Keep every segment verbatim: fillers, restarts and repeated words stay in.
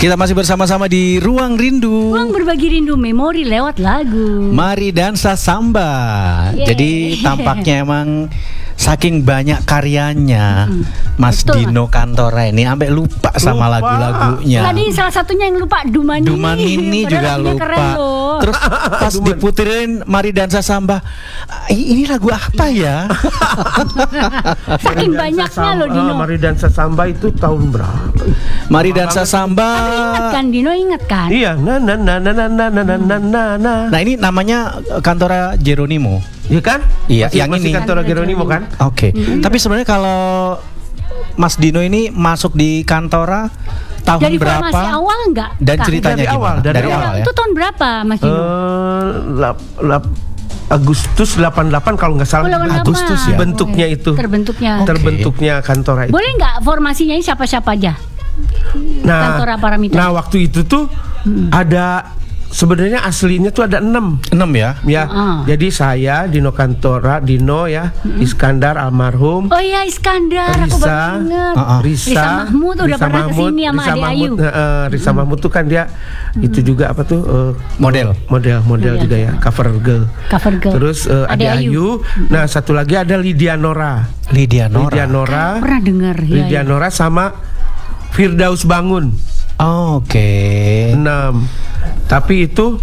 Kita masih bersama-sama di Ruang Rindu. Ruang berbagi rindu memori lewat lagu. Mari dansa samba. Yeah. Jadi tampaknya emang saking banyak karyanya, hmm. Mas Betul, Dino Kantora ini sampai lupa sama lupa. lagu-lagunya. Tadi salah satunya yang lupa Dumani. Dumani juga lupa. Terus pas diputerin Mari Dansa Samba, ini lagu apa ya? Saking banyaknya loh Dino. Mari Dansa Samba itu tahun berapa? Mari Dansa Samba. Ingat kan Dino, ingat kan? Iya, na na na na na na na na na. Nah ini namanya Kantora Geronimo. Iya kan? Iya, masih, yang masih ini Kantora Geronimo kan? Oke. Okay. Mm-hmm. Tapi sebenarnya kalau Mas Dino ini masuk di Kantora tahun dari berapa? Dari formasi awal enggak? Dan ceritanya dari gimana? Awal, dari, dari awal. awal ya? Itu tahun berapa Mas Dino? Uh, lap, lap, Agustus delapan puluh delapan kalau nggak salah. Oh, Agustus ya. Bentuknya itu. Terbentuknya. Okay. Terbentuknya Kantora itu. Boleh nggak formasinya ini siapa-siapa aja? Nah, Kantora Paramita. Nah waktu itu tuh hmm. ada sebenarnya aslinya tuh ada enam. Enam ya? Ya. Uh. Jadi saya Dino Kantora, Dino ya, hmm. Iskandar almarhum. Oh iya Iskandar, Risa, aku baru ingat. Uh-uh. Risa, Risa Mahmud udah Risa pernah Mahmud, kesini sama Risa Ade Mahmud, Ayu. Uh, Risa hmm. Mahmud tuh kan dia hmm. itu juga apa tuh uh, model, model, model oh, juga ya. ya, cover girl. Cover girl. Terus uh, Ade, Ade Ayu. Ayu. Hmm. Nah satu lagi ada Lydia Nora. Lydia Nora. Lydia Nora. Kan pernah dengar. Lydia ya, ya. Nora sama Firdaus Bangun. Oh, oke. Okay. enam. Tapi itu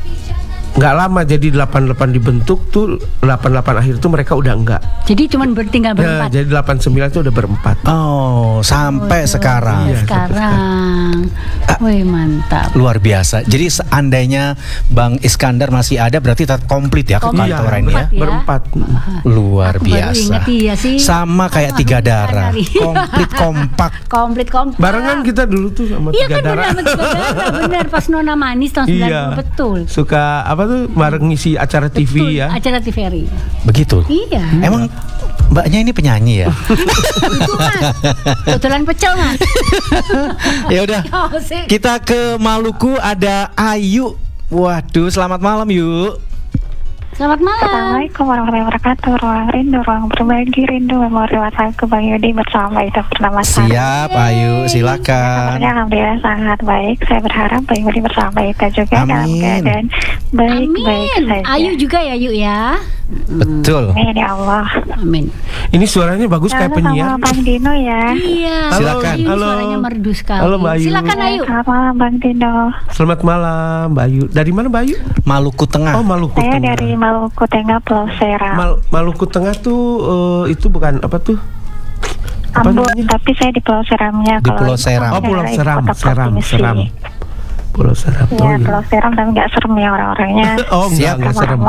nggak lama, jadi delapan puluh delapan dibentuk tuh, delapan puluh delapan akhir tuh mereka udah enggak. Jadi cuman bertinggal berempat. Nah, jadi delapan puluh sembilan tuh udah berempat. Oh, sampai oh, sekarang. Iya, sekarang. Wih, mantap. Luar biasa. Jadi seandainya Bang Iskandar masih ada, berarti tetap komplit ya ke kantor ini ya. Berempat. Luar Aku biasa. Iya sih. Sama kayak oh, Tiga Darah. Komplit kompak. Komplit kompak. Barengan kita dulu tuh sama iya, Tiga kan Darah. Iya kan benar, Tiga benar pas Nona Manis tahun sembilan puluh iya. Betul. Suka apa tuh bareng ngisi acara T V. Betul, ya. Acara T V R I. Begitu. Iya. Emang mbaknya ini penyanyi ya? Itu Mas. Kebetulan pecel Mas. Ya udah. Kita ke Maluku, ada Ayu. Waduh, selamat malam yuk. Selamat malam. Assalamualaikum warahmatullahi wabarakatuh. Ruang Rindu, ruang berbagi rindu memori lagu Bang Yudi bersama itu bernama Sari. Siap, Ayu, silakan. Ya, alhamdulillah sangat baik. Saya berharap Bang Yudi bersama itu juga Amin. dalam keadaan baik-baik saja. Ayu juga ya Yuk ya. Betul. Amin ya Allah. Amin. Ini suaranya bagus kayak penyiar. Sama Bang Dino ya. Iya. Silakan. Ayu, halo. Suaranya merdu sekali. Halo Mbak Ayu. Silakan Ayu. Selamat malam Bang Dino. Selamat malam Mbak Ayu. Dari mana Mbak Ayu? Maluku Tengah. Oh Maluku Saya Tengah. dari Maluku Tengah, Pulau Seram. Mal- Maluku Tengah tuh uh, itu bukan apa tuh? Apa Ambon, namanya? tapi saya di Pulau Seramnya. Di Pulau Seram. Oh Pulau Seram, Kota Seram, Provinsi. Seram. Pulau Seram. Ya, Oh, iya. Pulau Seram tapi nggak serem ya orang-orangnya. Oh enggak, enggak serem.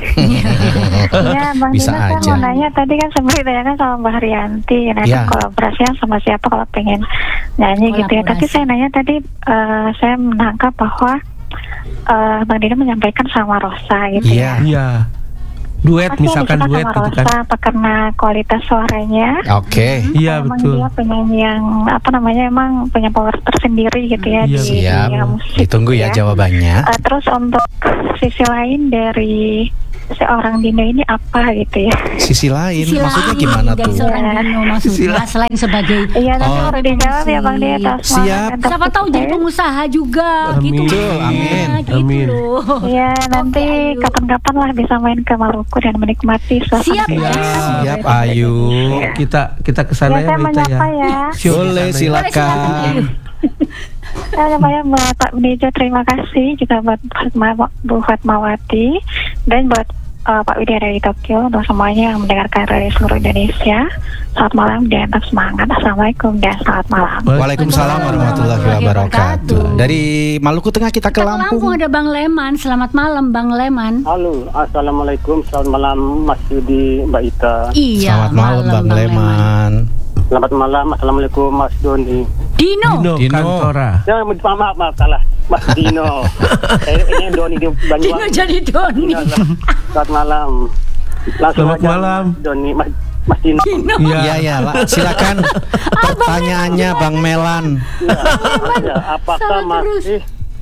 Iya, Bang Bisa Dino, saya aja. mau nanya tadi kan sebenarnya ditanyakan sama Mbak Haryanti, nah Ya. kolaborasinya sama siapa kalau pengen nyanyi gitu ya. Tapi saya nanya tadi, uh, saya menangkap bahwa uh, Bang Dino menyampaikan sama Rosa gitu Iya. ya. Iya. Duet, Pasti misalkan ada duet sama gitu kan. Rosa, apa karena kualitas suaranya? Oke. Iya Emang betul. dia penyanyi yang apa namanya emang punya power tersendiri gitu ya Iya, di Siap. dunia musik. Ditunggu ya jawabannya. Uh, terus untuk sisi lain dari seorang Dino ini apa gitu ya? Sisi lain, Sisi maksudnya lain gimana dari tuh? seorang Dino maksudnya selain sebagai Iya, nanti Oh. harus dijawab ya Bang Dino. atas Siap. semangat dan siapa tahu jadi sukses. pengusaha juga Amin. gitu. Betul, Iya, amin. Gitu Amin. loh. Iya, nanti Oke, Ayu. kapan-kapan lah bisa main ke Maluku dan menikmati suasana. Siap, ya. Siap, Ayu. Kita kita Ya, kesana ya saya Mbak Ita ya. menyapa ya. Siap, Boleh, kesana ya. silakan. Saya namanya Mbak Pak Benejo, terima kasih juga buat Fatma- Bu Fatmawati dan buat uh, Pak Widya dari Tokyo, untuk semuanya yang mendengarkan dari seluruh Indonesia. Selamat malam dan tetap semangat. Assalamualaikum dan selamat malam. Waalaikumsalam warahmatullahi wabarakatuh. Dari Maluku Tengah kita ke Kita ke Lampung Lampung. ada Bang Leman. Selamat malam Bang Leman. Halo, assalamualaikum, selamat malam Mas Yudi, Mbak Ita. Iya. Selamat malam Bang Leman. Selamat malam, assalamualaikum Mas Doni. Dino. Dino, Dino. Kantora. Ya, maaf, maaf, maaf salah, Mas Dino. eh, ini Doni di Dino Banyuwangi. jadi Doni. Dino, selamat malam. Langsung Selamat aja, malam. Doni, Mas, Mas Dino. Iya, iya, lah. Silakan pertanyaannya Bang Melan. Ya, ya, apakah Sama terus. masih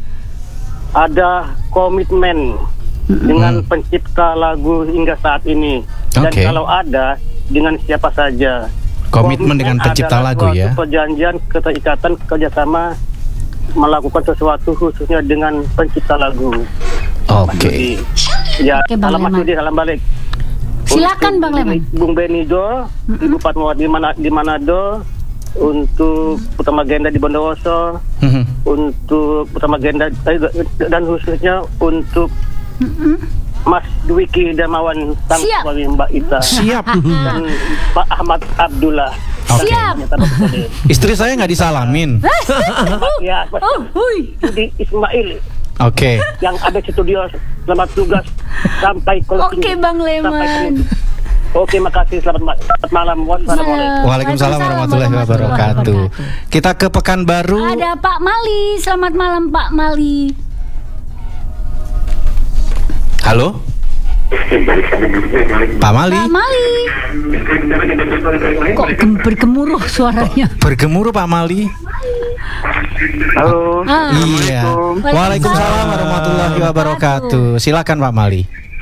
ada komitmen dengan pencipta lagu hingga saat ini? Dan Oke. kalau ada, dengan siapa saja? Komitmen dengan pencipta adalah lagu suatu ya. perjanjian keterikatan kerjasama melakukan sesuatu khususnya dengan pencipta lagu. Oke. Ya, Oke, Bang salam Mas Leman. Yudi, salam balik. Silakan Untuk Bang Leman. Bung Benijo, Ibu Fatmawati di mana di Manado, untuk Putra Magenda di Bondowoso, Mhm. untuk Putra Magenda eh, dan khususnya untuk Mas Dwiki Darmawan sang Siap. suami Mbak Ita Siap. dan Pak Ahmad Abdullah. Oke. Siap. Istri saya nggak disalamin. Ya, Mas Oh, hui. Yudi Ismail Oke. yang ada di studio, selamat tugas sampai closing. Oke, Bang Sampai Leman. penutup. Oke, makasih. Selamat, ma- selamat malam. Wassalamualaikum. Waalaikumsalam warahmatullahi wabarakatuh. Kita ke Pekanbaru. Ada Pak Mali. Selamat malam Pak Mali. Halo. Pak Mali. Pak Mali. Kok gem- bergemuruh suaranya? Bergemuruh Pak Mali. Halo. Ah. Iya. Waalaikumsalam. Waalaikumsalam warahmatullahi wabarakatuh. Silakan Pak Mali.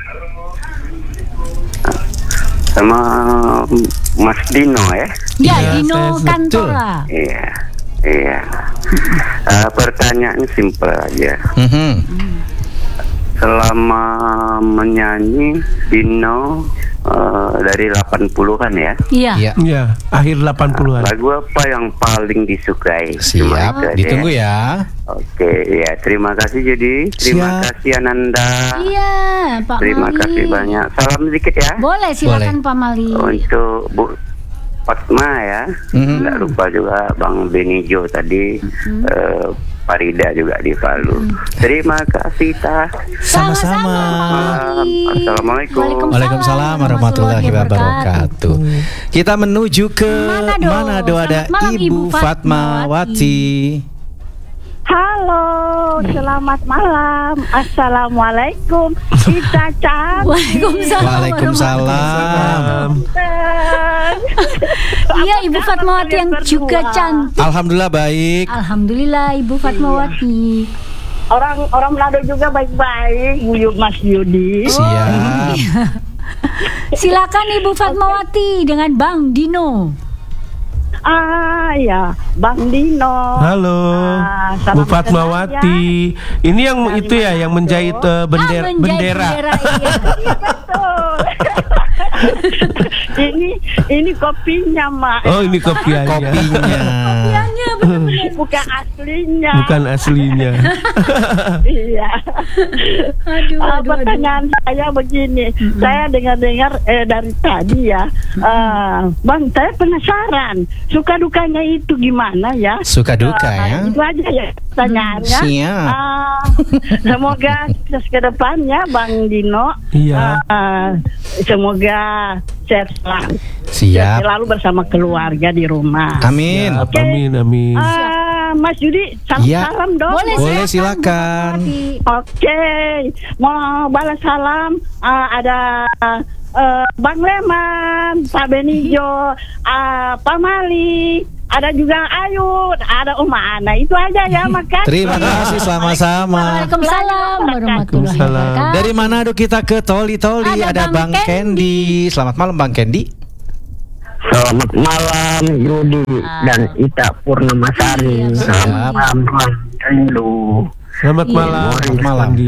Sama Mas Dino ya. Ya, Iya, Dino betul. Kantora. Iya, iya. Eh, pertanyaan simpel aja. Mhm. Selama menyanyi Dino eh, dari delapan puluhan ya, Iya. Iya. Ya, akhir delapan puluhan. lagu apa yang paling disukai? Cuma Siap. itu aja Ditunggu ya. ya. Oke, ya. Terima kasih Judi. Terima Siap. kasih Ananda. Iya, Pak Terima Mali. kasih banyak. Salam sedikit ya. Boleh, silakan Pak Mali. Untuk Bu Fatma ya. Mhm. Nggak lupa juga Bang Benijo tadi. eh, Farida juga di Palu. Terima kasih Tah. Sama-sama. Pak Mali. Assalamualaikum. Waalaikumsalam warahmatullahi wabarakatuh. Kita menuju ke Manado. Manado, ada Selamat malam, Ibu Ibu Fatmawati. Halo, selamat malam. Assalamualaikum. Kita cantik. Waalaikumsalam. Waalaikumsalam. Iya, Ibu Fatmawati yang juga cantik. Alhamdulillah baik. Alhamdulillah Ibu Fatmawati. Orang orang Manado juga baik-baik. Buyut Mas Yudi. Siap. Silakan Ibu Fatmawati dengan Bang Dino. Ah ya, Bang Dino. Halo, Ah, Bu salam Fatmawati. Ini yang Dari itu ya, yang menjahit eh, bendera. Ah, menjahit bendera. bendera, iya. Betul. ini ini kopinya, Mak. Oh, ini kopiannya. Kopinya. Kopiannya benar-benar. Bukan aslinya. Bukan aslinya. Iya. Aduh, Ah, aduh, aduh. pertanyaan saya begini, saya dengar-dengar eh, dari tadi ya, eh, Bang, saya penasaran suka dukanya itu gimana ya? Suka duka Eh, ya. Itu aja ya pertanyaannya. Siap. Ah, semoga sukses ke depannya, Bang Dino. Iya. Ah, semoga sehat selalu. Siap. Selalu bersama keluarga di rumah. Amin. Ya, amin, amin. Ah, Mas Yudi, salam, Iya. salam dong. Boleh, Boleh, silakan, silakan. Bu Fatmawati. Oke, mau balas salam. Ah, ada eh, Bang Leman, Pak Benijo, ah, Pak Mali, ada juga Ayu, ada Uma Ana. Itu aja ya, makasih. Terima kasih sama-sama. Waalaikumsalam warahmatullahi Waalaikumsalam. wabarakatuh. Dari Manado kita ke Toli Toli, Ada ada Bang Bang Candy. Selamat malam Bang Candy. Selamat malam Yudi dan Ita Purnamasari. Iya, Selamat malam Bang Rindu. Selamat Iya. malam, Selamat malam. Andi.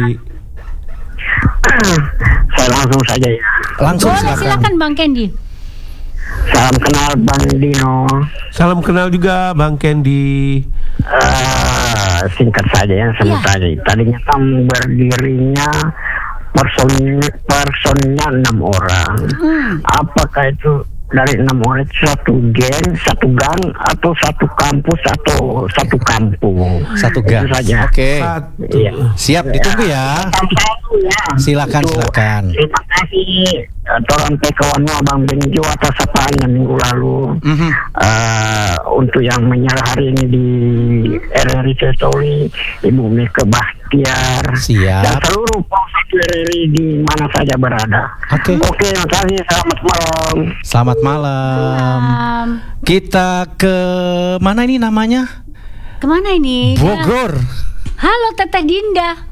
Saya langsung saja ya. Langsung Boleh, silakan. silakan Bang Candy. Salam kenal Bang Dino. Salam kenal juga Bang Candy. Eh, singkat saja ya, sebut Iya. saja. Tadinya kan berdirinya person personnya enam orang. Hmm. Apakah itu dari enam orang itu satu geng, satu gang, atau satu kampus, atau satu kampung? Satu gas. Itu saja. Oke. Satu. Iya. Siap, ditunggu ya. Satu ya. Silakan, Itu. silakan. Terima kasih. Eh, Tolong kawannya Bang Benjo atas sapaan minggu lalu. Mhm. Eh, untuk yang menyerah hari ini di R R I Cetoli, Ibu Mika Bahtiar, Siap. dan seluruh pengurus R R I di mana saja berada. Oke. Oke, terima kasih. Selamat malam. Selamat malam. Um, Kita ke mana ini namanya? kemana ini? Bogor. Halo Teteh Dinda.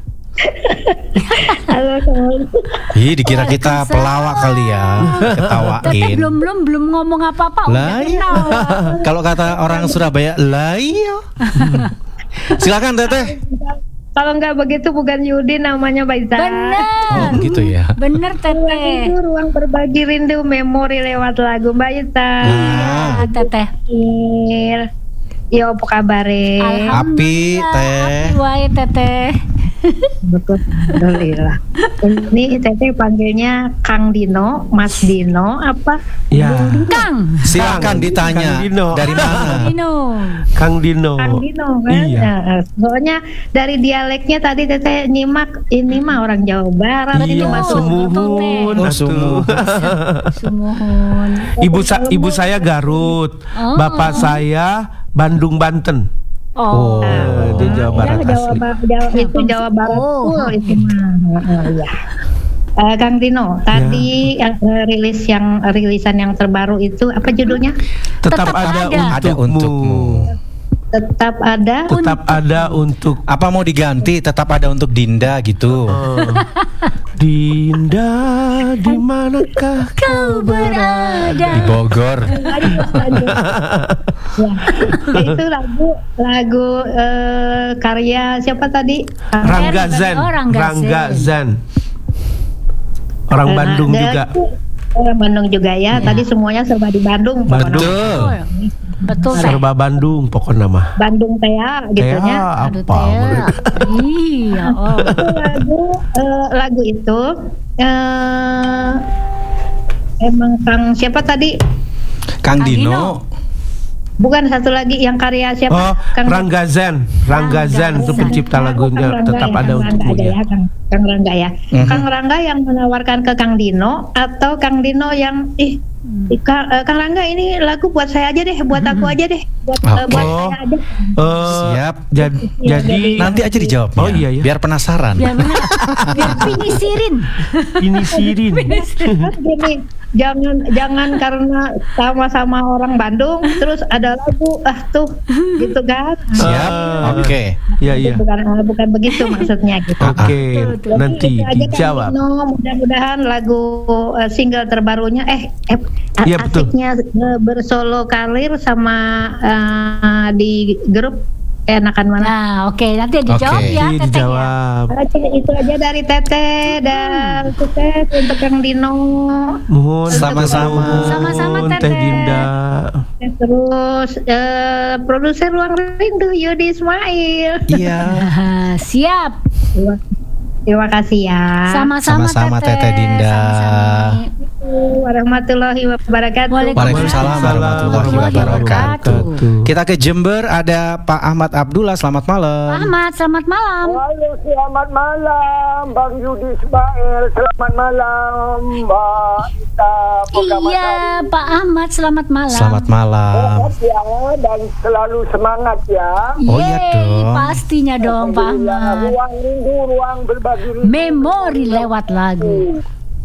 Halo, teman. Ih, dikira kita pelawak kali ya. Teteh Ketawain. belum belum belum ngomong apa-apa Lah udah iya. ketawa. Kalau kata orang Surabaya, lah iya. Silakan Teteh. Kalau nggak begitu bukan Yudi, namanya Baita. Bener. Oh, gitu ya. Bener Teteh. Itu ruang berbagi rindu memori lewat lagu Baita. Ah, Teteh. Yo, apa kabar? Api, Teh. Api wae Teteh. Alhamdulillah. Ini Teteh panggilnya Kang Dino, Mas Dino, apa? Ya. Kang. Silakan ditanya. Kang Dino. Dari mana? Dino. Kang Dino. Kang Dino kan? Iya. Nah, soalnya dari dialeknya tadi Teteh nyimak, ini mah orang Jawa Barat, ini Iya, mah sumuhun. Oh, atuh. sumuhun. Sumuhun. Ibu sa- ibu saya Garut, Oh. bapak saya Bandung Banten. Oh. Oh, di Jawa Barat Ya, Jawa, asli. Ba- Jawa- itu Jawa Barat Oh. full itu mah. Oh, iya. Eh, Kang Dino, tadi yang eh, rilis yang rilisan yang terbaru itu apa judulnya? Tetap, Tetap ada, ada. Ada untukmu. Tetap ada. Tetap ada untuk Apa mau diganti? Tetap ada untuk Dinda gitu. eh, Dinda, di manakah Kau berada. Di Bogor. Ya. Itu lagu lagu eh, karya siapa tadi? Rangga Zan, Oh, Rangga Rangga Zan. Zan. Orang Nah, Bandung dan juga. itu Orang Bandung juga ya. Tadi semuanya serba di Bandung. pokoknya. Betul. Betul Teh. Serba Bandung pokoknya mah. Bandung Tea gitu Tea, ya. Aduh apa? Teh. Iya. Oh. Itu lagu eh, lagu itu eh emang Kang siapa tadi? Kang Kang Dino. Dino. Bukan satu lagi yang karya siapa? Oh, Kang Rangga Zan, Rangga Zan itu Zan. pencipta lagunya. Kang Rangga Tetap ya, ada Kang Rangga untukmu aja ya. ya, Kang, Kang Rangga ya. Mhm. Kang Rangga yang menawarkan ke Kang Dino atau Kang Dino yang ih ih, Kang, eh, Kang Rangga ini lagu buat saya aja deh, buat aku aja deh, buat eh, buat Oh. saya aja. Eh, Siap. Jadi, Iya, jadi Nanti aja dijawabnya. Oh, iya, iya. Biar penasaran. Biar bener. Biar pinisirin. ini Sirin. Kan gini, jangan jangan karena sama-sama orang Bandung terus ada lagu ah tuh gitu kan. Siap. Ah. Oke. Iya, iya. Bukan bukan begitu maksudnya gitu. Oke, Betul, betul. nanti Itu aja, Kang dijawab. Dino. Mudah-mudahan lagu eh, single terbarunya eh, eh Iya, betul. asiknya eh, bersolo karir sama eh, di grup enakan mana? Nah, oke nanti dijawab Oke. ya Iya, Teteh ya. dijawab. Oke, itu aja dari Teteh dan sukses untuk Kang Dino. Mohon Sama-sama. Sama-sama, Teh Teteh. Dinda. Terus eh, produser Ruang Rindu Yudi Ismail. Iya. Ah, siap. Terima, terima kasih ya. Sama-sama Sama-sama, Teteh Dinda. Sama-sama. Warahmatullahi wabarakatuh. Waalaikumsalam warahmatullahi wabarakatuh. Kita ke Jember, ada Pak Ahmad Abdullah. Selamat malam. Ahmad, selamat malam. Halo, selamat malam Bang Yudi Ismail. Selamat malam Mbak Ita. Iya, Pak Ahmad, selamat malam. Selamat malam. Sehat ya dan selalu semangat ya. Oh, iya Yeay, dong. pastinya dong Pak Alhamdulillah, Ahmad. ruang rindu, ruang berbagi rindu. Memori lewat lagu.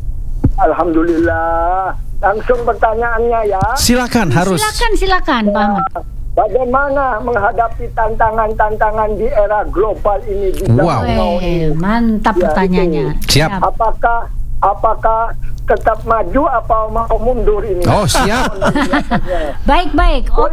Alhamdulillah. Langsung pertanyaannya ya. Silakan harus. Silakan, silakan Pak Ahmad. Bagaimana menghadapi tantangan-tantangan di era global ini di Wow. zaman now Weh, ini? mantap Ya, pertanyaannya. Siap. Apakah apakah tetap maju apa mau mundur ini? Oh, siap. Baik, baik.